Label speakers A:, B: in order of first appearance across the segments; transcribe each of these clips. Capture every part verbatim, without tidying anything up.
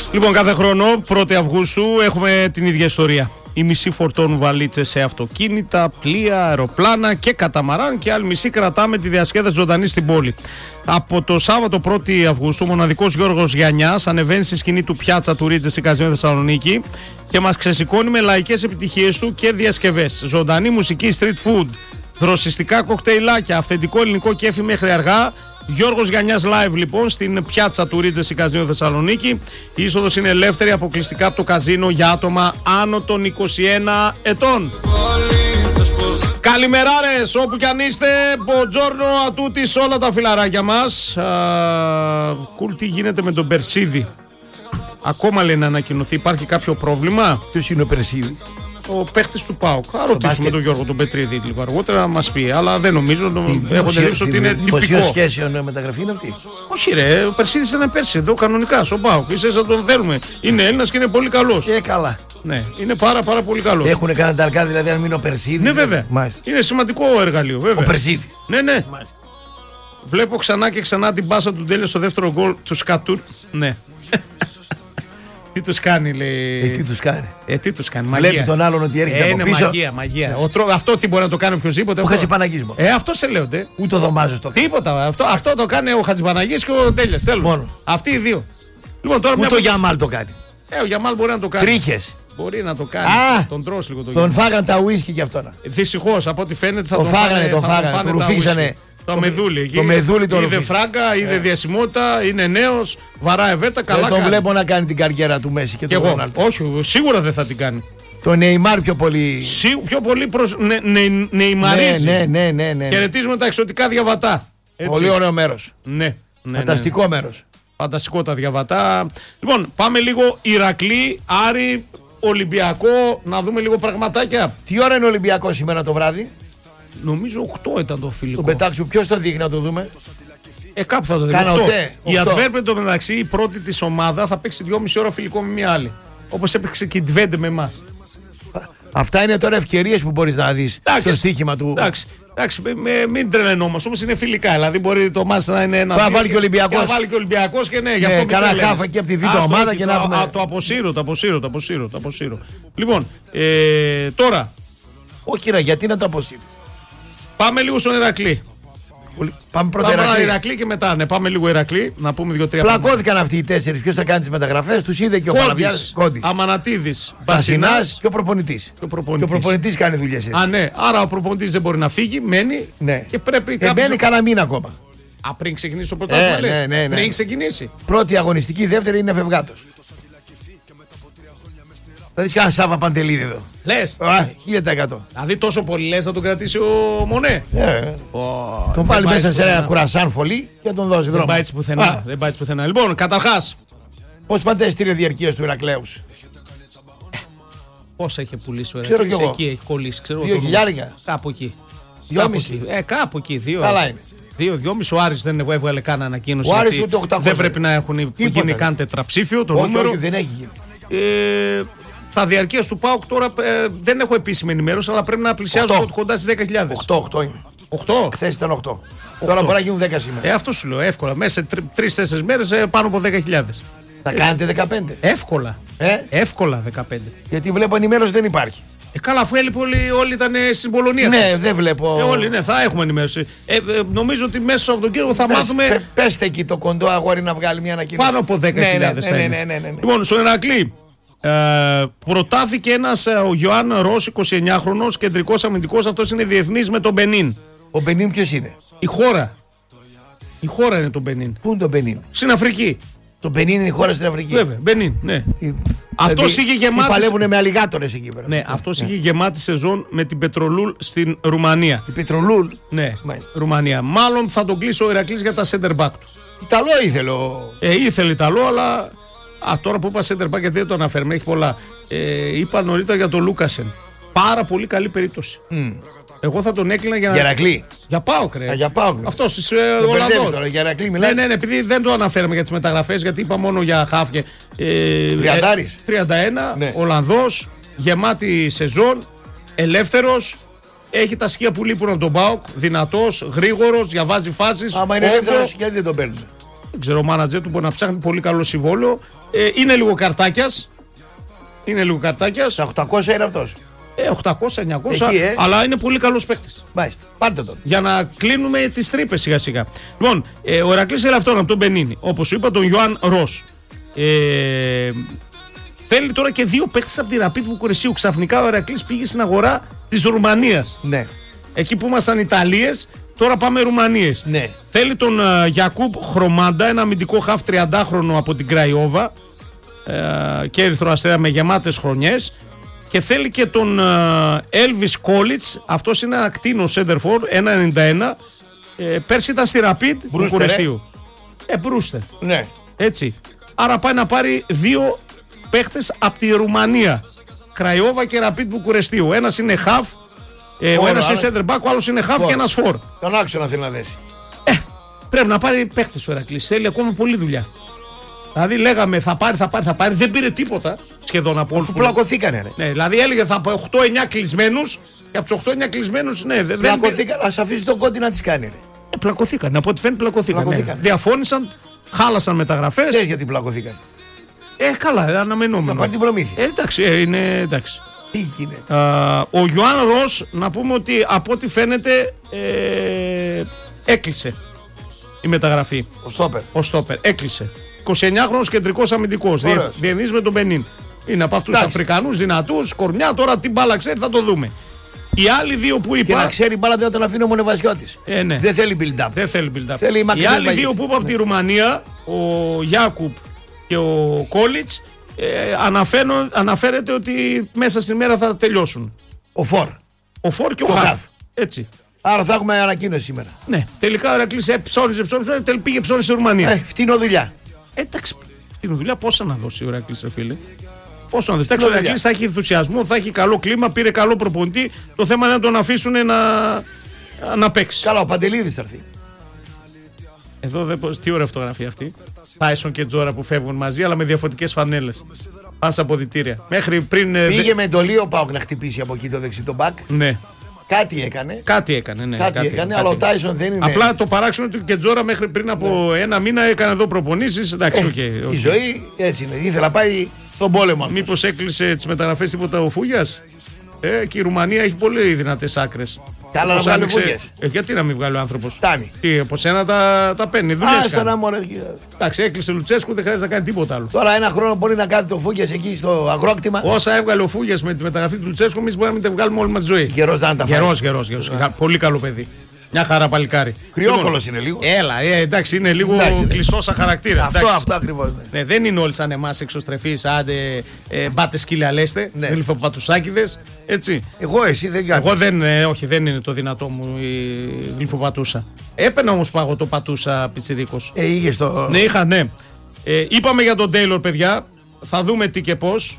A: Λοιπόν, κάθε χρόνο, πρώτη Αυγούστου, έχουμε την ίδια ιστορία. Οι μισοί φορτώνουν βαλίτσες σε αυτοκίνητα, πλοία, αεροπλάνα και καταμαράν και άλλοι μισοί κρατάμε τη διασκέδαση ζωντανή στην πόλη. Από το Σάββατο πρώτη Αυγούστου, ο μοναδικός Γιώργος Γιαννιάς ανεβαίνει στη σκηνή του πιάτσα του Ρίτζες Καζίνο Θεσσαλονίκη και μας ξεσηκώνει με λαϊκές επιτυχίες του και διασκευές. Ζωντανή μουσική, street food, δροσιστικά κοκτέιλάκια, αυθεντικό ελληνικό κέφι μέχρι αργά. Γιώργος Γιαννιάς live λοιπόν στην πιάτσα του Ρίτζες Καζίνο Θεσσαλονίκη. Η είσοδος είναι ελεύθερη αποκλειστικά από το καζίνο για άτομα άνω των είκοσι ένα ετών. Καλημεράρες όπου κι αν είστε. Μποτζόρνο ατούτη σε όλα τα φιλαράκια μας. Κουλ, τι γίνεται με τον Περσίδη? Ακόμα λέει να ανακοινωθεί. Υπάρχει κάποιο πρόβλημα?
B: Ποιος είναι ο Περσίδη?
A: Ο παίχτης του ΠΑΟΚ. Θα ρωτήσουμε τον Γιώργο τον Πετρίδη λίγο αργότερα να μας πει. Αλλά δεν νομίζω. Έχω την εντύπωση ότι είναι τυπικό.
B: Δημοσίως σχέσεων μεταγραφή είναι αυτή?
A: Όχι, ρε. Ο Περσίδης ήταν πέρσι εδώ κανονικά στον ΠΑΟΚ. Ίσως να τον θέλουμε. Είναι Έλληνας και είναι πολύ καλός.
B: Και καλά.
A: Ναι, είναι πάρα, πάρα πολύ καλός.
B: Έχουν κανένα ταλκά δηλαδή αν μείνει ο Περσίδης?
A: Ναι, βέβαια.
B: Μάλιστα.
A: Είναι σημαντικό εργαλείο, βέβαια.
B: Ο Περσίδης.
A: Ναι, ναι.
B: Μάλιστα.
A: Βλέπω ξανά και ξανά την πάσα του Ντέλε στο δεύτερο γκολ του Σκατούρ. Ναι. Τι τους κάνει, λέει.
B: Ε, τι τους κάνει.
A: Ε, τι τους κάνει. Μαγεία.
B: Βλέπει τον άλλον ότι έρχεται
A: ε,
B: από
A: είναι
B: πίσω.
A: μαγεία, μαγεία. Ο τρό... Αυτό τι μπορεί να το κάνει οποιοδήποτε.
B: Ο Χατζηπαναγής μόνο.
A: Ε, αυτό σε λέω. Τε.
B: Ούτε ο Δωμάζος το κάνει.
A: Τίποτα. Αυτό, αυτό το κάνει ο Χατζηπαναγής και ο Ντέλε.
B: Μόνο.
A: Αυτοί οι δύο. Λοιπόν, τώρα
B: Ούτε
A: μια...
B: ο Γιαμάλ το κάνει.
A: Ε, ο Γιαμάλ μπορεί να το κάνει.
B: Τρίχες.
A: Μπορεί να το κάνει.
B: Α,
A: τον τρως λίγο τον
B: Τον φάγαν τα ουίσκι κι αυτό.
A: Δυστυχώς από ό,τι φαίνεται θα
B: τον
A: τον
B: φάγανε.
A: Τον
B: φάγανε. Τον ρουφήξανε.
A: Το μεδούλι εκεί.
B: Το μεδούλι το
A: είδε φράγκα, είδε διασημότητα, είναι νέος, βαρά ευέτα, καλά
B: κάνει.
A: Τον
B: βλέπω να κάνει την καριέρα του Μέση και,
A: και
B: τον
A: εγώ.
B: Ρονάλντο.
A: Όχι, σίγουρα δεν θα την κάνει.
B: Το Νεϊμάρ πιο πολύ.
A: Σί, πιο πολύ προς, νε, νε, νεϊμαρίζει.
B: Ναι, ναι, ναι, ναι, ναι.
A: Χαιρετίζουμε τα εξωτικά διαβατά. Έτσι.
B: Πολύ ωραίο μέρος.
A: Ναι, ναι,
B: φανταστικό
A: ναι.
B: μέρος.
A: Φανταστικό τα διαβατά. Λοιπόν, πάμε λίγο Ηρακλή, Άρη, Ολυμπιακό, να δούμε λίγο πραγματάκια.
B: Τι ώρα είναι ο Ολυμπιακός σήμερα το βράδυ?
A: Νομίζω οκτώ ήταν το φιλικό.
B: Τον πετάξου, ποιος το δείχνει να το δούμε?
A: Ε, κάπου θα το δούμε. Η Αντβέρπεν το μεταξύ, η πρώτη της ομάδα, θα παίξει δυόμιση ώρα φιλικό με μια άλλη. Όπως έπαιξε και η Ντβέντε με εμάς.
B: Αυτά είναι τώρα ευκαιρίες που μπορείς να δεις στο στοίχημα του.
A: Εντάξει, εντάξει με, μην τρελαινόμαστε, όμως είναι φιλικά. Δηλαδή μπορεί το μάτς να είναι ένα.
B: Θα βάλει και ο Ολυμπιακός.
A: Θα βάλει και ο Ολυμπιακός και ναι, γι'
B: ναι,
A: αυτό
B: καλά χάφα και από τη β' ομάδα και να έχουμε.
A: Α, το αποσύρω, το αποσύρω, το αποσύρω, το αποσύρω. Λοιπόν, ε, τώρα.
B: Όχι, ρε, γιατί να το αποσύρεις?
A: Πάμε λίγο στον Ηρακλή.
B: Πάμε πρώτα
A: πάμε
B: Ηρακλή.
A: Ηρακλή και μετά. Ναι, πάμε λίγο Ηρακλή να πούμε δύο-τρία
B: πράγματα. Πλακώθηκαν αυτοί οι τέσσερις. Ποιος θα κάνει τις μεταγραφές? Τους είδε και ο Παλαβιάς.
A: Κόντης, Αμανατίδης, Μπασινάς
B: και ο προπονητής.
A: Και ο προπονητής,
B: και ο προπονητής κάνει δουλειές έτσι.
A: Α, ναι. Άρα ο προπονητής δεν μπορεί να φύγει, μένει
B: ναι.
A: και πρέπει
B: ε,
A: κάποιος.
B: Μένει κανένα μήνα ακόμα.
A: Α, πριν ξεκινήσει το πρωτάθλημα,
B: ε,
A: λες.
B: Ναι, ναι, ναι.
A: Πριν ξεκινήσει.
B: Πρώτη αγωνιστική, δεύτερη είναι φευγάτος. Θα δεις κανένα Σάβα Παντελίδη εδώ.
A: Λες.
B: χίλια τοις εκατό.
A: Δηλαδή τόσο πολύ λες να τον κρατήσει ο Μονέ.
B: Yeah. Oh, τον βάλει μέσα σε ένα κουρασάν φωλή και να τον δώσει δρόμο.
A: Δεν πάει έτσι πουθενά. Δεν πάει πουθενά. Λοιπόν, καταρχάς.
B: Πώς παντέστηρε διαρκείας του Ηρακλέους?
A: Πόσα είχε πουλήσει ο Ηρακλέους? Εκεί έχει κολλήσει.
B: Δύο χιλιάρικα.
A: Κάπου εκεί.
B: Δυόμιση.
A: Ε, κάπου εκεί. Δύο.
B: Καλά είναι.
A: Δύο, δυόμιση. Ο Άρης δεν έβγαλε καν ανακοίνωση.
B: Ο Άρης ούτε οκτακόσια.
A: Δεν πρέπει να έχουν γίνει καν τετραψήφιο το
B: όχι,
A: νούμερο.
B: Όχι, δεν έχει γίνει.
A: Ε, τα διαρκείας του ΠΑΟΚ τώρα ε, δεν έχω επίσημη ενημέρωση, αλλά πρέπει να πλησιάζουν κοντά στις δέκα χιλιάδες.
B: οκτώ, οκτώ είναι.
A: οκτώ.
B: Χθες ήταν οκτώ. Τώρα μπορεί να γίνουν δέκα σήμερα.
A: Ε, αυτό σου λέω εύκολα. Μέσα σε τρεις τέσσερις μέρες ε, πάνω από δέκα χιλιάδες.
B: Θα κάνετε δεκαπέντε.
A: Εύκολα.
B: Ε?
A: Εύκολα δεκαπέντε.
B: Γιατί βλέπω ενημέρωση δεν υπάρχει.
A: Ε, καλά, αφού όλοι, όλοι ήταν στην Πολωνία.
B: Ναι, δεν βλέπω.
A: Ε, όλοι, ναι, θα έχουμε ενημέρωση. Ε, ε, νομίζω ότι μέσα στο Σαββατοκύριακο θα
B: πες,
A: μάθουμε.
B: Πε, πέστε εκεί το κοντό αγόρι να βγάλει μια ανακοίνωση.
A: Πάνω από δέκα χιλιάδες.
B: Ναι, ναι, ναι, ναι, ναι, ναι, ναι.
A: Λοιπόν, στον Ηρακλή. Ε, προτάθηκε ένας ε, ο Ιωάνν Ρος, εικοσιεννιάχρονος, κεντρικός αμυντικός. Αυτός είναι διεθνής με τον Μπενίν.
B: Ο Μπενίν ποιος είναι?
A: Η χώρα. Η χώρα είναι το Μπενίν.
B: Πού είναι το Μπενίν?
A: Στην Αφρική.
B: Το Μπενίν είναι η χώρα στην Αφρική.
A: Βέβαια, Μπενίν, ναι.
B: Η...
A: Αυτός
B: δηλαδή,
A: είχε γεμάτη.
B: Παλεύουν με αλιγάτορες εκεί πέρα.
A: Ναι, αυτός ναι. είχε γεμάτη σεζόν με την Πετρολούλ στην Ρουμανία.
B: Η Πετρολούλ.
A: Ναι, μάλιστα. Ρουμανία. Μάλλον θα τον κλείσει ο Ηρακλής για τα center back του.
B: Ιταλό ήθελε ο.
A: Ε, ήθελε Ιταλό, αλλά. Α, τώρα που είπα center back γιατί δεν το αναφέρουμε, έχει πολλά. Ε, είπα νωρίτερα για τον Λούκασεν. Πάρα πολύ καλή περίπτωση. Mm. Εγώ θα τον έκλεινα για να.
B: Για Ηρακλή.
A: Για ΠΑΟΚ, ρε.
B: Για ΠΑΟΚ.
A: Αυτός της Ολλανδός.
B: Για Ηρακλή μιλάς.
A: Ναι, ναι, ναι, επειδή δεν το αναφέραμε για τις μεταγραφές, γιατί είπα μόνο για χάφια.
B: Ε, Τριαντάρης.
A: Ε, τριάντα ένα, ναι. Ολλανδός, γεμάτη σεζόν, ελεύθερος. Έχει τα σκία που λείπουν από τον ΠΑΟΚ. Δυνατός, γρήγορος, διαβάζει φάσεις.
B: Άμα είναι ελεύθερος, γιατί δεν τον παίρνουν?
A: Δεν ξέρω, ο μάνατζερ του μπορεί να ψάχνει πολύ καλό συμβόλαιο. Ε, είναι λίγο καρτάκιας. Είναι λίγο καρτάκιας.
B: Στα οκτακόσια είναι αυτός.
A: Ε, οκτακόσια εννιακόσια,
B: Εκεί, ε.
A: αλλά είναι πολύ καλός παίχτης.
B: Μάλιστα. Πάρτε τον.
A: Για να κλείνουμε τις τρύπες σιγά σιγά. Λοιπόν, ε, ο Ηρακλής έλαβε αυτόν από τον Μπενίνι. Όπως σου είπα, τον Ιωάν Ρος. Ε, θέλει τώρα και δύο παίχτες από τη Ραπίτ Βουκουρεσίου. Ξαφνικά ο Ηρακλής πήγε στην αγορά της Ρουμανίας.
B: Ναι.
A: Εκεί που ήμασταν Ιταλίες, τώρα πάμε Ρουμανίες.
B: Ναι.
A: Θέλει τον uh, Γιακούμπ Χρωμάντα, ένα αμυντικό χαφ τριαντάχρονο από την Κραϊόβα ε, και Ερυθρό Αστέρα με γεμάτες χρονιές. Και θέλει και τον Έλβις uh, Κόλιτς, αυτός είναι ένα ακτίνο σέντερφορ, ένα ενενήντα ένα. Ε, πέρσι ήταν στη Ραπίτ Βουκουρεστίου. Ε, Μπρούστερ.
B: Ναι.
A: Έτσι. Άρα πάει να πάρει δύο παίχτες από τη Ρουμανία. Κραϊόβα και Ραπίτ Βουκουρεστίου. Ένας είναι χαφ. Ε, ο ένας είναι center back, ο άλλος είναι half και ένας φορ.
B: Τον άξονα θέλει να δέσει.
A: Ε, πρέπει να πάρει παίχτες ο Ηρακλής. Θέλει ακόμα πολλή δουλειά. Δηλαδή λέγαμε θα πάρει, θα πάρει, θα πάρει. Δεν πήρε τίποτα σχεδόν από όλους.
B: Αφού πλακωθήκανε. Ρε.
A: Ναι, δηλαδή έλεγε θα πω οκτώ εννιά κλεισμένους και από τους οκτώ εννιά κλεισμένους, ναι, δεν
B: πλακωθήκανε. Ας αφήσει τον Κόντι να τις κάνει. Ρε.
A: Ε, πλακωθήκανε. Από ό,τι φαίνεται πλακωθήκανε.
B: πλακωθήκανε.
A: Ναι. Διαφώνησαν, χάλασαν μεταγραφές.
B: Ξέρεις γιατί πλακωθήκανε.
A: Ε, καλά, αναμενόμενο.
B: Να πάρει την προμήθεια.
A: Ε, εντάξει, ε, είναι εντάξει.
B: Τι γίνεται.
A: Α, ο Ιωάν Ρος, να πούμε ότι από ό,τι φαίνεται ε, έκλεισε η μεταγραφή.
B: Ο Στόπερ.
A: Ο Στόπερ έκλεισε. εικοσιεννιάχρονος κεντρικός αμυντικός. Διεθνής με τον Μπενίν. Είναι από αυτούς τους Αφρικανούς δυνατούς, κορμιά. Τώρα τι μπάλα ξέρει θα το δούμε. Οι άλλοι δύο που είπα.
B: Και να ξέρει μπάλα δεν θα τον αφήνει ο Μονεβασιώτης.
A: Ε, ναι.
B: Δεν θέλει build-up.
A: Δεν θέλει build-up.
B: Θέλει
A: οι άλλοι δύο που είπα από τη Ρουμανία, ο Γιάκουπ και ο Κόλιτς, ε, αναφέρεται ότι μέσα στην ημέρα θα τελειώσουν.
B: Ο Φορ.
A: Ο Φορ και ο, ο Χαφ. Έτσι.
B: Άρα θα έχουμε ανακοίνωση σήμερα.
A: Ναι. Τελικά ο Ηρακλής ψώνιζε, ψώνιζε, τελικά πήγε ψώνιζε στη Ρουμανία.
B: Ε, φτύνω δουλειά.
A: Ε, εντάξει. Φτύνω δουλειά, πόσα να δώσει ο Ηρακλής, ρε φίλε. Πόσο να δώσει. Εντάξει, ο Ηρακλής θα έχει ενθουσιασμό, θα έχει καλό κλίμα, πήρε καλό προπονητή. Το θέμα είναι να τον αφήσουν να, να παίξει.
B: Καλά, ο Παντελίδης θα έρθει.
A: Εδώ δεν, τι ωραία φωτογραφία αυτή. Τάισον και Τζόρα που φεύγουν μαζί, αλλά με διαφορετικές φανέλες. Πάνε στα αποδυτήρια. Μέχρι πριν.
B: Πήγε
A: δε...
B: με εντολή ο Πάοκ να χτυπήσει από εκεί το δεξί το μπακ.
A: Ναι.
B: Κάτι έκανε.
A: Κάτι έκανε, ναι.
B: Κάτι,
A: κάτι
B: έκανε,
A: κάτι
B: αλλά ο Τάισον δεν είναι.
A: Απλά το παράξενο του Κεντζόρα μέχρι πριν από ναι. ένα μήνα έκανε εδώ προπονήσεις. Εντάξει, οκ.
B: Ε, okay, okay. Η ζωή έτσι είναι. Ήθελα να πάει στον πόλεμο αυτό.
A: Μήπως έκλεισε τις μεταγραφές τίποτα ο Φούγιας. Ε, και η Ρουμανία έχει πολύ δυνατές άκρες.
B: Καλά, να βγάλει ο Φούγιας.
A: Ε, γιατί να μην βγάλει ο άνθρωπος.
B: Φτάνει.
A: Τι, από σένα τα, τα παίρνει. Δουλειές κάνει.
B: Να μωρέ.
A: Εντάξει, έκλεισε Λουτσέσκου, δεν χρειάζεται να κάνει τίποτα άλλο.
B: Τώρα ένα χρόνο μπορεί να κάνει το Φούγιας εκεί στο αγρόκτημα.
A: Όσα έβγαλε ο Φούγιας με τη μεταγραφή του Λουτσέσκου, εμείς μπορούμε να μην τα βγάλουμε όλη μας τη ζωή.
B: Γερός να τα φάει.
A: Γερός, γερός, γερός. Πολύ καλό παιδί. Μια χαρά παλικάρι.
B: Κρυόκολος είναι λίγο.
A: Έλα, ε, εντάξει, είναι λίγο κλειστό σαν χαρακτήρα.
B: Αυτό, αυτό ακριβώς. Ναι.
A: Ναι, δεν είναι όλοι σαν εμάς εξωστρεφείς, άντε ε, μπάτε σκύλια λέστε,
B: ναι.
A: γλυφοπατουσάκηδες, έτσι.
B: Εγώ, εσύ δεν κάνω.
A: Εγώ δεν, ε, όχι, δεν είναι το δυνατό μου η γλυφοπατούσα. Έπαιρνα όμως πάγω το πατούσα πιτσιρίκος.
B: Ε, είχες το.
A: Ναι, είχα, ναι. Ε, είπαμε για τον Τέιλορ, παιδιά. Θα δούμε τι και πώς.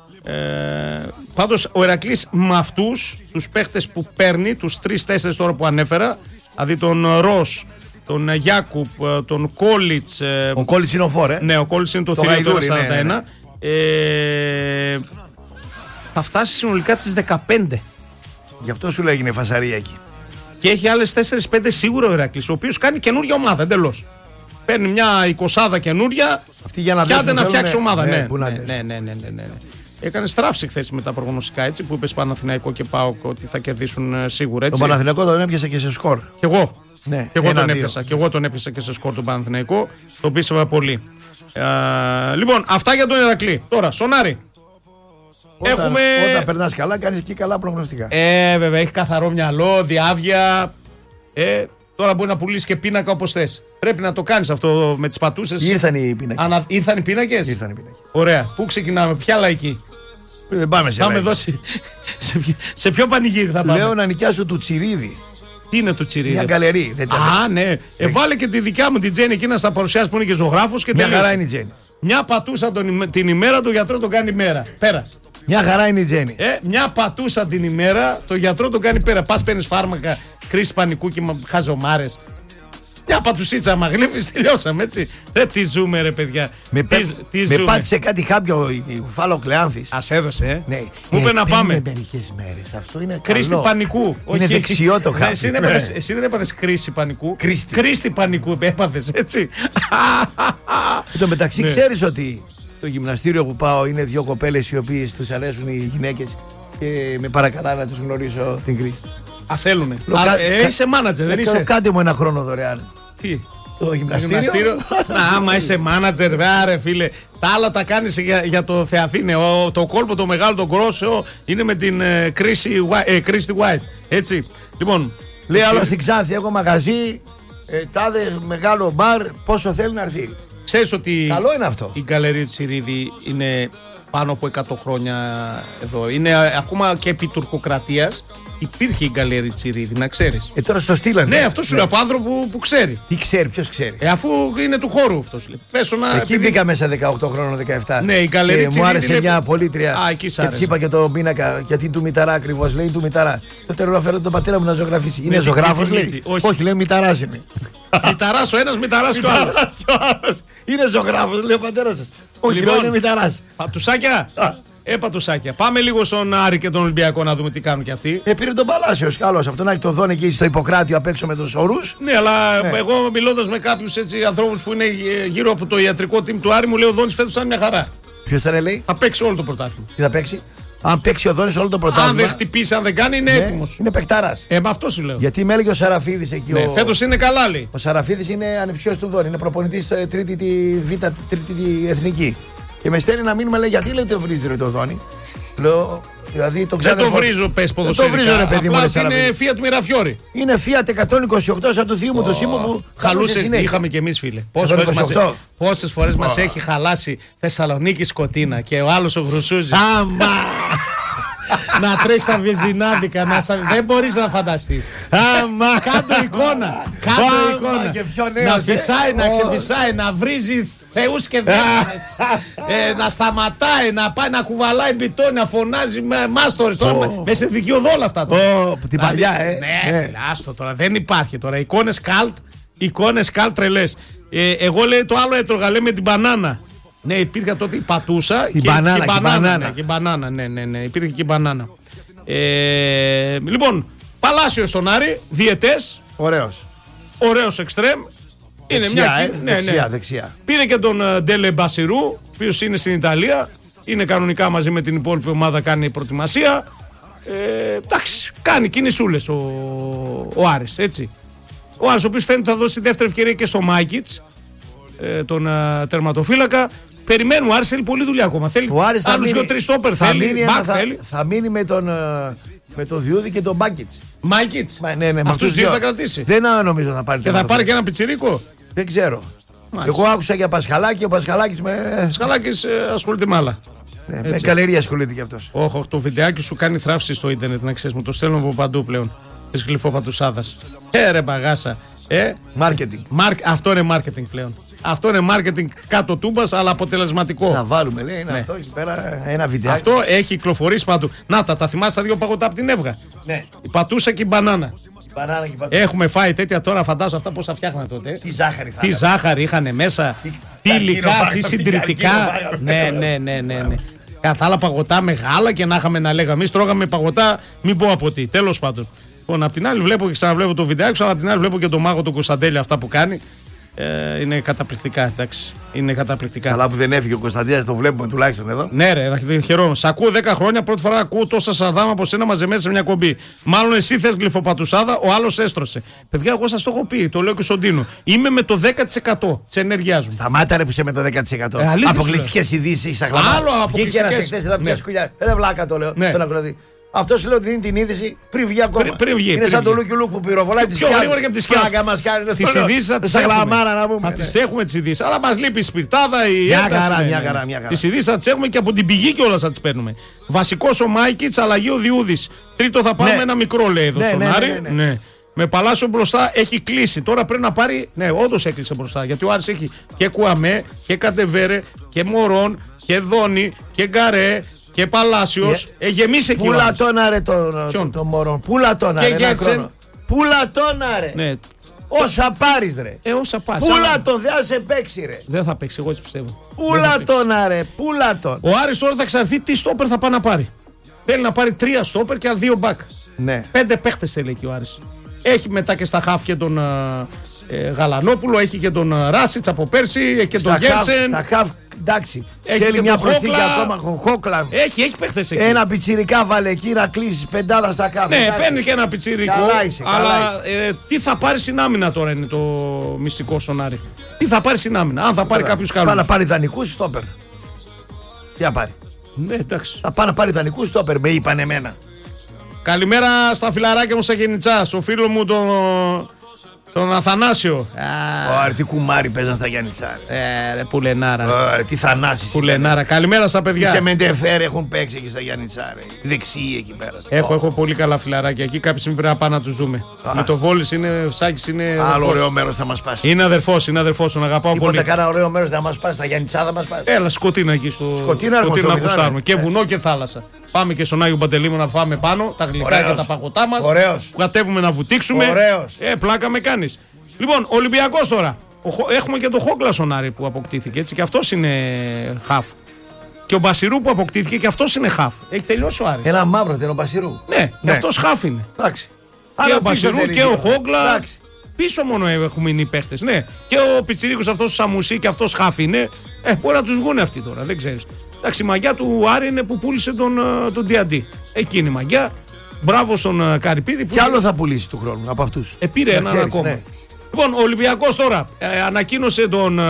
A: Ε, πάντως ο Ηρακλής με αυτούς τους παίχτες που παίρνει, τους τρεις-τέσσερις τώρα που ανέφερα, δηλαδή τον Ρος, τον Γιάκουπ, τον Κόλιτς.
B: Ο Κόλιτς είναι ο Φορ, ε?
A: Ναι, ο Κόλιτς είναι το, το θηρίο τώρα σαράντα ένα. Ναι, ναι. Ε, θα φτάσει συνολικά τις δεκαπέντε.
B: Γι' αυτό σου λέγει φασαρία εκεί.
A: Και έχει άλλες τέσσερις πέντε σίγουρα ο Ηρακλής, ο οποίος κάνει καινούργια ομάδα εντελώς. Παίρνει μια εικοσάδα καινούρια και άντε να φτιάξει ομάδα. Ναι, ναι, ναι, ναι, ναι, ναι, ναι. Έκανε στράφση χθες με τα προγνωστικά, έτσι, που είπες Παναθηναϊκό και ΠΑΟΚ ότι θα κερδίσουν σίγουρα. Έτσι.
B: Τον Παναθηναϊκό τον έπιασα και σε σκορ.
A: Κι εγώ.
B: Ναι,
A: και εγώ, τον έπιασα, και εγώ τον έπιασα και σε σκορ τον Παναθηναϊκό. Το πίστευα πολύ. Ε, λοιπόν, αυτά για τον Ηρακλή. Τώρα, Σονάρη.
B: Όταν,
A: Έχουμε...
B: όταν περνάς καλά, κάνεις και καλά προγνωστικά.
A: Ε, βέβαια, έχει καθαρό μυαλό, διάβια. Ε, τώρα μπορεί να πουλήσει και πίνακα όπως θες. Πρέπει να το κάνεις αυτό με τις πατούσες.
B: Ήρθαν οι πίνακες.
A: Ανα... Ήρθαν οι πίνακες.
B: Ήρθαν οι πίνακες.
A: Ωραία. Πού ξεκινάμε, ποια λαϊκή.
B: Δεν πάμε σε
A: πάμε δώσει... σε, ποιο... σε ποιο πανηγύρι θα πάμε.
B: Λέω να νοικιάσω του Τσιρίδη.
A: Τι είναι το Τσιρίδη.
B: Μια γκαλερί. Δεν
A: Α, ναι. Ε, βάλε και τη δικιά μου την Τζέννη εκεί να στα παρουσιάσει που είναι και ζωγράφος. Και
B: μια
A: τελείωσε.
B: χαρά είναι η Τζέννη.
A: Μια πατούσα τον... την ημέρα, το γιατρό τον κάνει μέρα. Πέρα.
B: Μια χαρά είναι η Τζέννη.
A: Ε, μια πατούσα την ημέρα, το γιατρό τον κάνει πέρα. Πας παίρνεις φάρμακα, κρίση πανικού και χαζομάρες. Μια πατουσίτσα, άμα γλύφεις, τελειώσαμε έτσι. Ρε, τι ζούμε, ρε παιδιά.
B: Με,
A: τι,
B: πέ,
A: τι
B: με
A: ζούμε.
B: πάτησε κάτι χάπιο η Κουφάλο Κλεάνθης.
A: Ας έδωσε, ε.
B: Ναι.
A: Μου είπε
B: ε,
A: να πάμε.
B: Μερικές μέρες. Αυτό είναι
A: Κρίστη
B: καλό.
A: πανικού.
B: Είναι
A: Όχι.
B: δεξιό το
A: Ναι,
B: χάπι.
A: εσύ, δεν έπαθες, εσύ δεν έπαθες κρίση πανικού.
B: Κρίστη.
A: Κρίστη πανικού έπαθες, έτσι.
B: Εν τω μεταξύ,
A: Ναι.
B: ξέρεις ότι στο γυμναστήριο που πάω είναι δύο κοπέλες οι οποίες τους αρέσουν οι γυναίκες και με παρακαλά να τους γνωρίσω την Κρίστη.
A: Α, θέλουνε.
B: Λέω,
A: Α,
B: κα-
A: ε,
B: κα-
A: είσαι μάνατζερ, δεν
B: Ε,
A: είσαι.
B: Κάντε μου ένα χρόνο δωρεάν.
A: Τι.
B: Το γυμναστήριο.
A: Γυμναστήριο. Να, άμα είσαι μάνατζερ, ρε φίλε. Τα άλλα τα κάνεις για, για το Θεαθήνε. Το κόλπο, το μεγάλο, το γκρόσο είναι με την ε, Κρίστη White. Έτσι. Λοιπόν.
B: Λέει
A: έτσι,
B: άλλο στην Ξάνθη, έχω μαγαζί, ε, τάδε μεγάλο μπαρ, πόσο θέλει να έρθει.
A: ξέρεις ότι
B: Καλό είναι αυτό.
A: η γκαλερί του Τσιρίδη είναι πάνω από εκατό χρόνια εδώ. Είναι ε, ακόμα και επί τουρκοκρατίας. Υπήρχε η γκαλερί Τσιρίδη, να ξέρεις.
B: Ε, τώρα στο στείλανε.
A: Ναι, αυτό σου λέει από άνθρωπο που, που ξέρει.
B: Τι ξέρει, ποιο ξέρει.
A: Ε, αφού είναι του χώρου αυτό. Πέσω να.
B: Εκεί
A: επειδή-
B: μπήκα μέσα δεκαοκτώ χρόνων, δεκαεπτά.
A: Ναι, η γκαλερί
B: Και μου
A: Τσιρίδη
B: άρεσε
A: είναι-
B: μια πολίτρια.
A: Α, εκεί σ'
B: και
A: άρεσε.
B: τη είπα και το πίνακα, γιατί είναι του Μηταρά ακριβώ. Λέει του Μηταρά. Το θέλω φέρω τον πατέρα μου να ζωγραφίσει. Είναι
A: τη-
B: ζωγράφο,
A: με τη
B: λέει.
A: μύτη, όχι.
B: λέει Μηταρά είναι.
A: Μηταράς ο ένας, μηταράς και ο άλλος.
B: Μηταράς κι ο άλλος. Είναι ζωγράφο, λέει ο πατέρα σα. Όχι,
A: Λοιπόν.
B: λέει είναι Μηταρά.
A: Πατουσάκια. Ε, πατουσάκια. Πάμε λίγο στον Άρη και τον Ολυμπιακό να δούμε τι κάνουν κι αυτοί.
B: Ε, πήρε τον Παλάσιο, καλό. Από τον Άκη τον Δόν εκεί στο Ιπποκράτη απ' έξω με του ορού.
A: Ναι, αλλά εγώ μιλώντας με κάποιους έτσι ανθρώπους που είναι ε, γύρω από το ιατρικό team του Άρη, μου λέει ο Δόνης φέτος θα είναι μια χαρά.
B: Ποιο θα είναι, λέει,
A: Θα παίξει όλο το πρωτάθλημα.
B: τι θα παίξει. Αν παίξει ο Δόνης όλο το
A: Αν
B: πρωτάθλημα.
A: δεν χτυπήσει, αν δεν κάνει, είναι
B: ναι,
A: έτοιμος.
B: είναι παιχτάρα.
A: Ε, με αυτό σου λέω.
B: Γιατί με έλεγε ο Σαραφίδης εκεί.
A: Ναι,
B: ο...
A: φέτος είναι καλά, λέει.
B: Ο Σαραφίδης είναι ανεψιός του Δόνη. Είναι προπονητής ε, τρίτη τη Β, τρίτη τη εθνική. Και με στέλνει να μείνουμε, λέει, γιατί λέει το βρίζει ρε το Δόνη. Λέω, δηλαδή τον
A: Δεν
B: ξάδερφο.
A: το βρίζω, πες
B: Δεν το
A: ποδοσφαιρικά.
B: βρίζω, ρε παιδί μου.
A: Απλά
B: ρε,
A: είναι
B: Σαραφίδη.
A: Fiat Μυραφιόρι.
B: Είναι Fiat εκατόν είκοσι οκτώ σαν του θείου μου, του Σίμου που
A: Χαλούσε,
B: συνέχεια.
A: είχαμε κι εμείς φίλε. Πόσες φορές μας,
B: εκατόν είκοσι οκτώ.
A: πόσες φορές μας έχει χαλάσει Θεσσαλονίκη Σκοτίνα και ο άλλος ο Γρουσούζης.
B: Άμα!
A: Να τρέξει τα βεζινάδικα, να σα... δεν μπορείς να φανταστείς.
B: Άμα!
A: Κάντο εικόνα. Κάντο
B: Άμα,
A: εικόνα.
B: και πιο νέος,
A: Να
B: ε.
A: φυσάει, να
B: Ω.
A: ξεφυσάει, να βρίζει θεούς και δαίμονες. ε, να σταματάει, να πάει να κουβαλάει μπιτό, να φωνάζει με μάστορες. Τώρα
B: Ω.
A: με, με σε δικαιοδόλα όλα αυτά. τώρα.
B: Ω, την παλιά, ε.
A: Ναι,
B: Ε.
A: άστο τώρα, δεν υπάρχει τώρα. Εικόνες καλτ, εικόνες καλτ τρελές. Ε, εγώ λέει το άλλο έτρωγα, λέει με την μπανάνα. Ναι, υπήρχε τότε η πατούσα
B: Η
A: και,
B: μπανάνα,
A: και η
B: και η
A: μπανάνα.
B: μπανάνα.
A: Ναι, και η μπανάνα, ναι, ναι, ναι, υπήρχε και η μπανάνα. Ε, λοιπόν, Παλάσιο στον Άρη, διαιτές,
B: Ωραίος.
A: ωραίος εξτρέμ. Είναι
B: Δεξιά,
A: μια
B: ε,
A: κι- ναι,
B: δεξιά,
A: ναι.
B: δεξιά.
A: Πήρε και τον ε, Ντέλε Μπασιρού, ο οποίος είναι στην Ιταλία. Είναι κανονικά μαζί με την υπόλοιπη ομάδα, κάνει προετοιμασία. Ε, εντάξει, κάνει κινησούλες ο, ο Άρης, έτσι. Ο Άρης, ο οποίος φαίνεται θα δώσει δεύτερη ευκαιρία και στο Μάκιτς, ε, τον ε, τερματοφύλακα. Περιμένουμε, ο Άρης θέλει πολλή δουλειά ακόμα. Θέλει
B: Ο Άρης θα
A: άλλους
B: μείνει-
A: δύο-τρεις στόπερ,
B: θα
A: θέλει,
B: μείνει,
A: μπακ
B: θα,
A: θέλει.
B: θα μείνει με τον, ε, με τον Διούδη και τον Μπάκιτς.
A: Μάκιτς,
B: Μα, ναι, ναι, με
A: αυτούς δύο θα κρατήσει.
B: Δεν α, νομίζω θα πάρει
A: Και θα πάρει και ένα πιτσιρίκο.
B: Δεν ξέρω.
A: Μάλιστα.
B: Εγώ άκουσα για Πασχαλάκη, ο Πασχαλάκης με,
A: Σκαλάκης ε, ασχολείται με άλλα.
B: ναι, με καλερία ασχολείται κι αυτός.
A: Όχι, όχι, το βιντεάκι σου κάνει θράψη στο ίντερνετ, να ξέρεις, μου το στέλνω από παντού πλέον. Της γλυφόπατουσάδας. Ε, ρε μπαγάσα. Ε,
B: Μάρκετινγκ.
A: Μάρκ, αυτό είναι marketing πλέον. Αυτό είναι marketing κάτω τούμπας, αλλά αποτελεσματικό.
B: Να βάλουμε, λέει, είναι
A: Ναι.
B: αυτό εκεί πέρα, ένα βιντεάκι.
A: Αυτό έχει κυκλοφορήσει παντού. Να τα, τα θυμάσαι τα δύο παγωτά από την Εύγα.
B: Ναι,
A: Η πατούσα και η μπανάνα.
B: μπανάνα και πατώ.
A: Έχουμε φάει τέτοια τώρα, φαντάζομαι αυτά πόσα φτιάχνανε τότε.
B: Τι ζάχαρη θα
A: Τι
B: έλεγα.
A: ζάχαρη είχαν μέσα,
B: Τι-
A: τι
B: τα
A: υλικά,
B: καρκίνο
A: τι
B: βάγαμε,
A: συντηρητικά.
B: την καρκίνο
A: Ναι,
B: βάγαμε.
A: ναι, ναι, ναι, ναι. Κατά άλλα παγωτά μεγάλα και να είχαμε να λέγαμε. Εμείς τρώγαμε παγωτά, μην πω από τι. Τέλος πάντων. Λοιπόν, απ' την άλλη βλέπω και ξαναβλέπω το βιντεάκι, αλλά απ' την άλλη βλέπω και τον μάγο τον Κωνσταντέλη αυτά που κάνει. Ε, είναι καταπληκτικά, εντάξει. Είναι καταπληκτικά.
B: Καλά που δεν έφυγε ο Κωνσταντίνας, το βλέπουμε τουλάχιστον εδώ.
A: Ναι, ρε, θα χαιρόμαι. Σ' ακούω δέκα χρόνια, πρώτη φορά ακούω τόσα σαρδάμα από σένα μαζεμένα σε μια κομπή. Μάλλον εσύ θες γλυφοπατουσάδα, ο άλλος έστρωσε. Παιδιά, εγώ σας το έχω πει, το λέω και στον Τίνο. Είμαι με το δέκα τοις εκατό της ενέργειάς μου.
B: Σταμάτα ρε που είσαι με το δέκα τοις εκατό.
A: Ε, αλήθεια σου
B: Αποκλειστικές ειδήσεις, στα γλαμμά.
A: Άλλο
B: Βγήκε ένας
A: αποκλειστικές.
B: εχθές εδώ πια
A: Ναι.
B: σκουλιά. Δεν βλάκα το λέω.
A: Ναι.
B: Τον ακροατή. Αυτό σου λέει ότι δίνει την είδηση πριν βγει ακόμα.
A: Πριν- πριν βγει,
B: Είναι
A: πριν
B: σαν το
A: βγει.
B: Λούκι Λούκ που πυροβολάει τη
A: Πιο
B: σκιά.
A: γρήγορα και από τη σκιά.
B: Πλάκα μας κάνει. δεν
A: Τις
B: το λέω.
A: ειδήσεις θα τις
B: Στα
A: έχουμε.
B: γλαμμάρα να πούμε.
A: Θα
B: ναι.
A: τις έχουμε τις ειδήσεις. Αλλά μας λείπει η σπιρτάδα, η
B: Μια
A: ένταση,
B: χαρά,
A: ναι,
B: μια
A: ναι.
B: χαρά, μια χαρά.
A: Τις ειδήσεις θα τις έχουμε και από την πηγή κιόλας θα τις παίρνουμε. Βασικός ο Μάικιτς, αλλαγή ο Διούδης. Τρίτο θα πάμε
B: Ναι.
A: ένα μικρό λέει εδώ
B: Ναι,
A: στον
B: ναι, ναι,
A: Άρη.
B: ναι, ναι.
A: Με Παλάσιο μπροστά έχει κλείσει. Τώρα πρέπει να πάρει. Ναι, όντως έκλεισε μπροστά. Γιατί ο Άρης έχει και Κουαμέ και Κατεβέρε και Μωρόν και Δόνι και Γκαρέ και Παλάσιος.
B: Ε,
A: Έχει γεμίσει εκεί. ο
B: Πούλα
A: Άρης.
B: τον άρε τον
A: Ποιον?
B: το μωρό. Πούλα τον
A: Και
B: άρε. ένα
A: Γέτσεν.
B: χρόνο. Πούλα τον άρε.
A: Ναι.
B: Όσα πάρεις ρε.
A: Ε, όσα πάρεις.
B: Πούλα
A: Αλλά...
B: τον, δεν θα σε παίξει ρε.
A: Δεν θα παίξει, εγώ έτσι πιστεύω.
B: Πούλα τον αρε, πούλα τον.
A: Ο Άρης τώρα θα εξαρθεί τι στόπερ θα πάει να πάρει. Θέλει να πάρει τρία στόπερ και δύο μπακ.
B: Ναι.
A: Πέντε παίχτες θέλει εκεί ο Άρης. Έχει μετά και στα χαφ και τον ε, Γαλανόπουλο, έχει και τον Ράσιτς από πέρσι, έχει και τον Γέρτσεν.
B: Στα χαφ, εντάξει.
A: Έχει
B: θέλει
A: και
B: μια
A: τον
B: προσθήκη
A: Χόκλα.
B: ακόμα. Χόκλα.
A: Έχει, έχει παίχτες εκεί.
B: Ένα πιτσιρικά βάλε εκεί να κλείσει πεντάδα στα χαφ.
A: Ναι, παίρνει και ένα πιτσιρικό.
B: Καλά είσαι, καλά
A: αλλά ε, τι θα πάρει στην άμυνα τώρα είναι το μυστικό στον Άρη. Τι θα πάρει στην άμυνα, αν θα πάρει κάποιους καλούς.
B: Πάει να πάρει δανεικούς στόπερ. Τι θα πάρει.
A: Ναι, εντάξει.
B: Θα πάει να πάρει δανεικούς στόπερ, με είπαν εμένα.
A: Καλημέρα στα φιλαράκια μου στα Γενιτσά, στο φίλο μου τον, τον Αθανάσιο.
B: Ωρε, τι κουμάρι παίζαν στα Γιάννητσά.
A: Ε, ρε πουλενάρα.
B: Ωρε, τι θανάσεις.
A: Πουλενάρα. Καλημέρα στα παιδιά.
B: Σε Μεντεφέρ έχουν παίξει εκεί στα Γιάννητσά. Δεξιοί εκεί πέρα.
A: Έχω, έχω πολύ καλά φιλαράκια εκεί. Κάποια στιγμή πρέπει να πάμε να τους δούμε.
B: Α.
A: Με το Βόλης είναι, ο Σάκης είναι.
B: Άλλο
A: αδερφός.
B: ωραίο μέρος θα μας πάσει.
A: Είναι αδερφός, είναι αδερφός, τον αγαπάω
B: Τίποτα
A: πολύ.
B: κάνα ωραίο μέρος θα μας πάσει. Στα Γιάννητσά θα μας πάσει.
A: Έλα, σκοτίνα εκεί στο
B: Σκοτίνα,
A: σκοτίνα
B: στο
A: να γουστάρουμε.
B: Μηδράνη.
A: Και
B: Ναι.
A: βουνό και θάλασσα. Πάμε και στον Άγιο Παντελήμο να πάμε πάνω τα γλυκά
B: Ωραίος.
A: και τα παγωτά μας.
B: Ωραίος.
A: Που κατέβουμε να βουτήξουμε.
B: Ωραίος.
A: Ε, πλάκα με κάνεις. Λοιπόν, Ολυμπιακός τώρα. Ο Χο- Έχουμε και τον Χόκλα στον Άρη που αποκτήθηκε έτσι και αυτός είναι χαφ. Και ο Μπασιρού που αποκτήθηκε και αυτός είναι χαφ. Έχει τελειώσει ο Άρης.
B: Ένα μαύρο δεν ο Μπασιρού.
A: Ναι, και
B: Ναι.
A: αυτός χαφ είναι.
B: Εντάξει.
A: Και
B: Αλλά
A: ο Μπασιρού
B: πίσω θέλει
A: και ο
B: λίγο.
A: Χόκλα.
B: Εντάξει.
A: Πίσω μόνο έχουν μείνει οι παίχτες. Ναι. Και ο Πιτσιρίκος αυτός ο Σαμουσί και αυτός χαφ είναι. Ε, μπορεί να τους βγουν αυτοί τώρα, δεν ξέρεις. Εντάξει, η μαγιά του Άρη είναι που πούλησε τον, ε, τον Διαντή. Εκείνη η μαγιά. Μπράβο στον ε, Καρυπίδη. Που
B: Τι άλλο θα πουλήσει του χρόνου από αυτούς.
A: ε, πήρε
B: Να
A: έναν
B: ξέρεις,
A: ακόμα.
B: ναι.
A: Λοιπόν, ο Ολυμπιακός τώρα ε, ανακοίνωσε τον ε,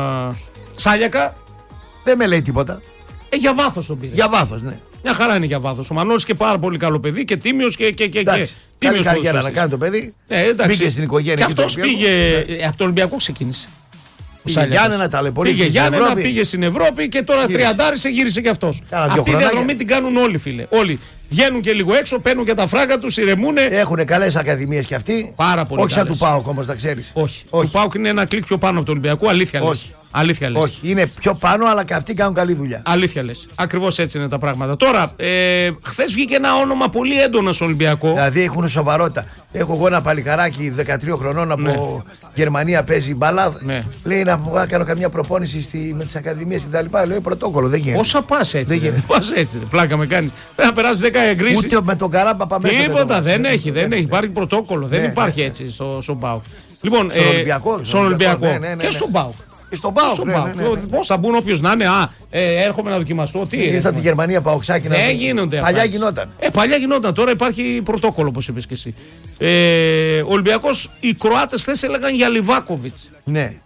A: Σάλιακα.
B: Δεν με λέει τίποτα.
A: Ε, για βάθος τον πήρε.
B: Για βάθος, ναι.
A: Μια χαρά είναι για βάθος. Ο Μανώλης και πάρα πολύ καλό παιδί και τίμιος και. και, και, και
B: Εντάξει. Καλή
A: τίμιος
B: καριέρα να
A: ποδοσφαιριστής.
B: κάνει το παιδί.
A: Ε, εντάξει.
B: Μπήκε στην οικογένεια.
A: Και
B: εκεί του
A: αυτός
B: Ολυμπιακού.
A: πήγε. Ε, από το Ολυμπιακό ξεκίνησε. Ο
B: Πήγε
A: Σάλιακας.
B: Γιάννενα, ταλαιπωρήθηκε
A: Πήγε
B: στην
A: Γιάννενα,
B: Ευρώπη.
A: πήγε στην Ευρώπη και τώρα
B: Γύρισε.
A: τριαντάρισε, γύρισε και αυτός.
B: Κάνα δύο
A: Αυτή η
B: χρονάκια.
A: διαδρομή την κάνουν όλοι, φίλε. Όλοι. Βγαίνουν και λίγο έξω, παίρνουν και τα φράγκα τους, ηρεμούνε.
B: Έχουν καλές ακαδημίες κι αυτοί.
A: Πάρα πολύ
B: Όχι σαν του
A: καλές.
B: ΠΑΟΚ όμως, τα ξέρεις.
A: Όχι.
B: Όχι.
A: Το ΠΑΟΚ είναι ένα κλικ πιο πάνω από το Ολυμπιακό. Αλήθεια λες.
B: Όχι.
A: Αλήθεια λες.
B: Όχι. Είναι πιο πάνω, αλλά και αυτοί κάνουν καλή δουλειά.
A: Αλήθεια λες. Ακριβώς έτσι είναι τα πράγματα. Τώρα, ε, χθες βγήκε ένα όνομα πολύ έντονο στο Ολυμπιακό.
B: Δηλαδή έχουν σοβαρότητα. Έχω εγώ ένα παλικαράκι δεκατρία χρονών από
A: Ναι.
B: Γερμανία, παίζει μπάλα.
A: Ναι.
B: Λέει να μου κάνω καμιά προπόνηση στη, με τις ακαδημίες και τα λοιπά. Λέει πρωτόκολλο, δεν γίνεται.
A: Όσα πα έτσι.
B: Δεν
A: ρε.
B: γίνεται.
A: Πας έτσι. Ρε. Πλάκα με κάνει. Πρέπει να περάσει δέκα εγκρίσει.
B: Ούτε με τον Καράμπα μέσα.
A: Τίποτα δεν έχει. Δεν έχει. Υπάρχει πρωτόκολλο. Δεν
B: Ναι,
A: υπάρχει
B: ναι.
A: έτσι στο, στον ΠΑΟΚ. Λοιπόν,
B: Στον
A: ε,
B: Ολυμπιακό,
A: Στον Ολυμπιακό.
B: ναι, ναι, ναι,
A: Και
B: ναι.
A: στον ΠΑΟΚ.
B: Και στον ΠΑΟΚ.
A: Στον
B: Ναι,
A: ΠΑΟΚ.
B: ναι, ναι, ναι.
A: Πώς θα μπουν όποιος να είναι. Α, ε, έρχομαι να δοκιμαστώ. Τι.
B: Ήρθα από τη Γερμανία Παοξάκι να
A: Δεν
B: δω.
A: γίνονται αυτά.
B: Παλιά
A: έτσι.
B: γινόταν.
A: Ε, παλιά γινόταν. Τώρα υπάρχει πρωτόκολλο, όπως είπες και εσύ. Ε, ο Ολυμπιακός, οι Κροάτες χθες έλεγαν για Λιβάκοβιτς.
B: Ναι.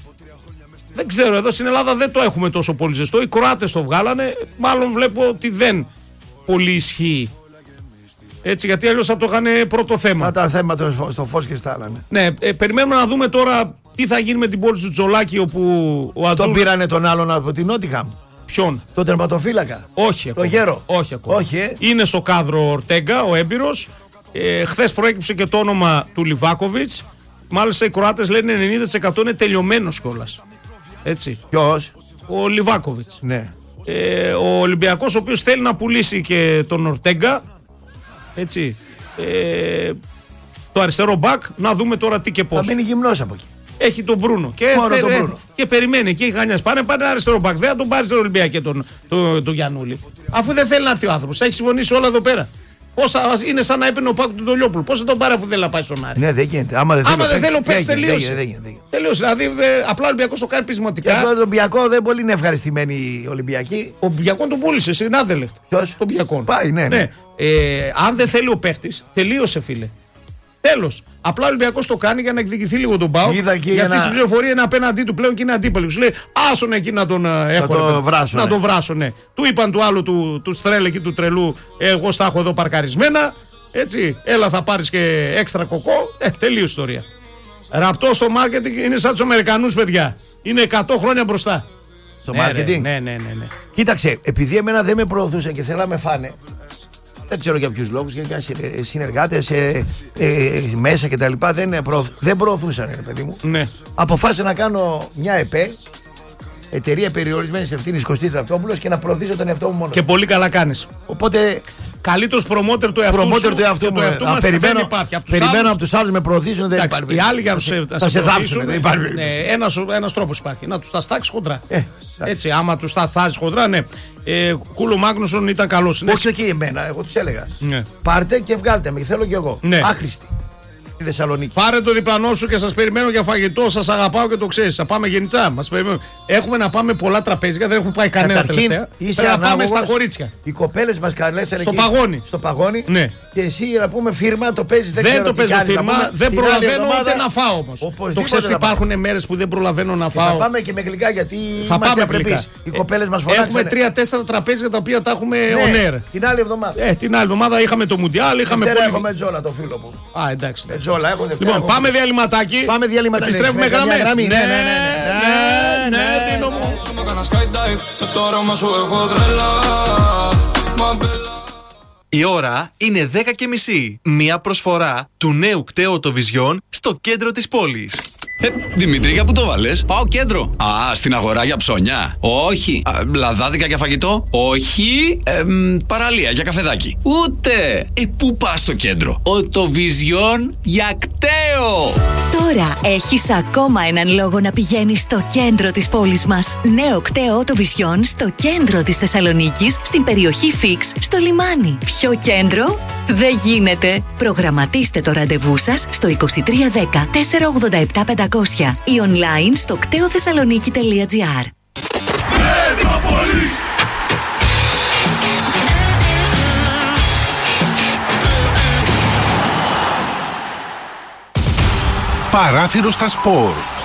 A: Δεν ξέρω, εδώ στην Ελλάδα δεν το έχουμε τόσο πολύ ζεστό. Οι Κροάτες το βγάλανε. Μάλλον βλέπω ότι δεν πολύ ισχύει. Έτσι, γιατί αλλιώς θα το είχαν πρώτο θέμα.
B: Θα ήταν θέμα το- στο φως και στα άλλα. Ναι.
A: Ναι, ε, περιμένουμε να δούμε τώρα τι θα γίνει με την πόλη του Τζολάκη, όπου ο
B: Τον
A: Ατζούλ.
B: πήρανε τον άλλον από την Νότιχαμ.
A: Ποιον?
B: Τον τερματοφύλακα.
A: Όχι
B: Το
A: ακόμα.
B: γέρο.
A: Όχι ακόμα.
B: Όχι, ε.
A: Είναι στο κάδρο ο Ορτέγκα, ο έμπειρος. Ε, χθες προέκυψε και το όνομα του Λιβάκοβιτς. Μάλιστα οι Κροάτες λένε ενενήντα τοις εκατό είναι τελειωμένος κιόλας. Έτσι.
B: Ποιος?
A: Ο Λιβάκοβιτς.
B: Ναι.
A: Ε, ο Ολυμπιακός, ο οποίος θέλει να πουλήσει και τον Ορτέγκα. Έτσι. Ε, το αριστερό μπακ. Να δούμε τώρα τι και
B: Θα
A: πώς.
B: μείνει γυμνός από εκεί.
A: Έχει τον Μπρούνο. Και,
B: Μόνο
A: θε-
B: τον
A: ε,
B: Μπρούνο.
A: και περιμένει. Και οι Χανιάς πάνε, πάνε ένα αριστερό μπακ. Δεν θα τον πάρει στην Ολυμπιακή τον, τον, τον Γιαννούλη. Αφού δεν θέλει να έρθει ο άνθρωπος. Έχει συμφωνήσει όλα εδώ πέρα. Πόσα, είναι σαν να έπαιρνε ο Πάκου του Τολιόπουλου. Πώς θα τον πάρει αφού θέλει να πάει στον Άρη.
B: Ναι, δεν γίνεται. Άμα δεν θέλει
A: Άμα
B: ο
A: δεν
B: παίκτης,
A: θέλω παίξει,
B: δεν γίνεται,
A: τελείωσε.
B: δεν γίνεται, δεν γίνεται.
A: Τελείωσε. Δηλαδή, ε, απλά ο Ολυμπιακός το κάνει
B: Και
A: πεισματικά.
B: τον Ολυμπιακό δεν πολύ είναι ευχαριστημένοι οι Ολυμπιακοί.
A: Ο Μπιακόν τον πούλησε, συνάδελεχτ.
B: Ποιος?
A: Τον Μπιακόν.
B: Πάει, ναι, ναι.
A: Ε, αν δεν θέλει ο παίχτης, τελείωσε, φίλε. Τέλος. Απλά ο Ολυμπιακός το κάνει για να εκδικηθεί λίγο τον Πάο.
B: Είδα και
A: Γιατί
B: ένα-
A: στην πληροφορία είναι απέναντί του πλέον και είναι αντίπαλο. Σου λέει, άσον εκεί να τον ε, έχω.
B: τον
A: ρε παιδί.
B: βράσω,
A: Να
B: ναι.
A: τον βράσω, ναι. Του είπαν του άλλου του, του στρέλε και του τρελού, εγώ στα έχω εδώ παρκαρισμένα. Έτσι, έλα θα πάρεις και έξτρα κοκό. Ε, τελείω ιστορία. Ραπτό στο μάρκετινγκ είναι σαν τους Αμερικανούς, παιδιά. Είναι εκατό χρόνια μπροστά.
B: Στο
A: Ναι, ρε,
B: marketing.
A: Ναι, ναι, ναι, ναι.
B: Κοίταξε, επειδή εμένα δεν με προωθούσαν και θέλανε να με φάνε. Δεν ξέρω για ποιους λόγους, γιατί συνεργάτες ε, ε, μέσα κτλ. Δεν, προωθ, δεν προωθούσαν, ρε παιδί μου.
A: Ναι.
B: Αποφάσισα να κάνω μια ΕΠΕ, εταιρεία περιορισμένης ευθύνης Κωστής Ραπτόπουλος, και να προωθήσω τον εαυτό μου μόνο.
A: Και πολύ καλά κάνεις.
B: Οπότε
A: Καλύτερος προμότερ του εαυτού
B: Προμότερ του εαυτού
A: μου.
B: εαυτού μας
A: περιμένω, δεν υπάρχει.
B: Περιμένω από τους άλλους με προωθήσουν, δεν υπάρχει.
A: Οι άλλοι για να σε,
B: θα σε θάψουν, δεν υπάρχει.
A: Ναι, ένας, ένας τρόπος υπάρχει. Να τους τα στάξεις χοντρά. Ε, έτσι, άμα τους τα στάξεις χοντρά, ναι. Ε, Κούλο Μάγνουσον ήταν καλός.
B: Όχι εκεί εμένα, εγώ τους έλεγα. Ναι. Πάρτε και βγάλτε με, θέλω κι εγώ. Ναι. Άχρηστη. Στη Θεσσαλονίκη.
A: Πάρε το διπλανό σου και σας περιμένω για φαγητό. Σας αγαπάω και το ξέρεις. Θα πάμε γεννητσά. Μας περιμένουμε. Έχουμε να πάμε πολλά τραπέζια. Δεν έχουμε πάει κανένα τελευταία. Πρέπει να πάμε στα κορίτσια.
B: Οι κοπέλες μας καλέσανε
A: στο παγόνι.
B: Στο παγόνι.
A: Ναι.
B: Και εσύ να πούμε φίρμα το παίζεις. Δεν,
A: δεν το παίζω φίρμα. Δεν προλαβαίνω ούτε να φάω όμως. Το ξέρεις ότι υπάρχουν μέρες που δεν προλαβαίνω να φάω.
B: Θα πάμε και με γλυκά γιατί είμαστε απρεπείς. Οι κοπέλες μας φωνάξανε.
A: Έχουμε τρία-τέσσερα τραπέζια τα οποία τα έχουμε on air.
B: Την άλλη εβδομάδα.
A: Ε, την άλλη εβδομάδα είχαμε το Μουντιάλ. Είχαμε
B: έχουμε Τζόλα το φίλο μου.
A: Α, εντάξει.
B: Τζόλα, έχω
A: λοιπόν, έχω πάμε διαλυματάκι.
B: Πάμε διαλυματάκι.
A: Επιστρέφουμε γραμμές.
B: Ναι, ναι, ναι.
A: Ναι, Τίνο μου.
C: Η ώρα είναι δέκα και μισή. Μία προσφορά του νέου κταίου Vision στο κέντρο της πόλης.
D: Ε, Δημήτρη, για πού το βάλες?
E: Πάω κέντρο.
D: Α, στην αγορά για ψώνια.
E: Όχι.
D: Α, λαδάδικα για φαγητό.
E: Όχι.
D: Ε, μ, παραλία για καφεδάκι.
E: Ούτε.
D: Ε, πού πας στο κέντρο?
E: Ο το Vision για κταίο.
F: Τώρα έχεις ακόμα έναν λόγο να πηγαίνεις στο κέντρο της πόλης μας. Νέο κταίο το Vision στο κέντρο της Θεσσαλονίκης, στην περιοχή Φίξ, στο λιμάνι. Ποιο κέντρο? Δεν γίνεται. Προγραμματίστε το ραντεβού σας στο είκοσι τρία δέκα τετρακόσια ογδόντα επτά πεντακόσια ή online στο κτέοθεσσαλονίκη τελεία τζι άρ.
G: Παράθυρο στα σπορ.